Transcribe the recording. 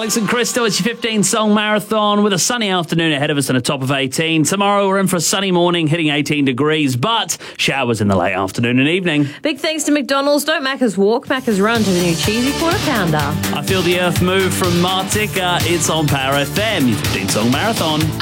Alex and Crystal. It's your 15-song marathon with a sunny afternoon ahead of us and a top of 18. Tomorrow we're in for a sunny morning, hitting 18 degrees, but showers in the late afternoon and evening. Big thanks to McDonald's. Don't Macca's walk, Macca's run to the new cheesy quarter pounder. I feel the earth move from Martika. It's on Power FM, your 15-song marathon.